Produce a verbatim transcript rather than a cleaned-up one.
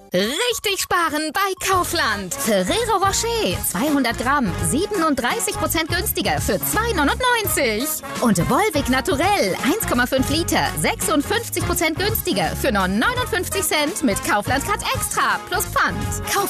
Richtig sparen bei Kaufland. Ferrero Rocher, zweihundert Gramm, siebenunddreißig Prozent günstiger für zwei neunundneunzig. Und Volvic Naturell, eins Komma fünf Liter, sechsundfünfzig Prozent günstiger für nur neunundfünfzig Cent mit Kaufland Cut Extra plus Pfand. Kauf